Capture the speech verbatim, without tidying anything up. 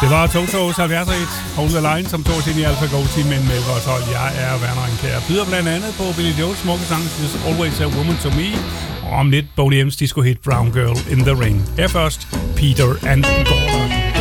Det var Totos halvfjerds hit, Hold the Line, som tog os ind i Alpha Go Team med en elleve og tolv. Jeg er Werner Ankær. Byder blandt andet på Billy Joels smukke sang There's Always a Woman to Me, og om lidt Boney M's disco hit Brown Girl in the Ring. Her først Peter and Gordon.